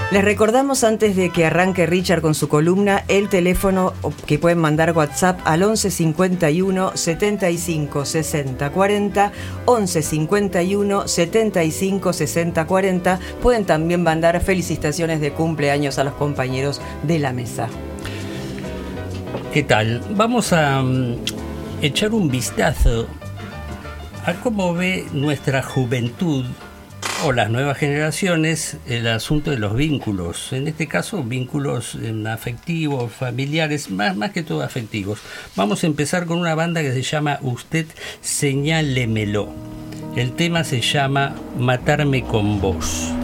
Les recordamos antes de que arranque Richard con su columna el teléfono que pueden mandar WhatsApp al 11 51 75 60 40, 11 51 75 60 40. Pueden también mandar felicitaciones de cumpleaños a los compañeros de la mesa. ¿Qué tal? Vamos a echar un vistazo a cómo ve nuestra juventud o las nuevas generaciones el asunto de los vínculos, en este caso vínculos afectivos, familiares, más que todo afectivos. Vamos a empezar con una banda que se llama Usted Señálemelo. El tema se llama Matarme con Vos.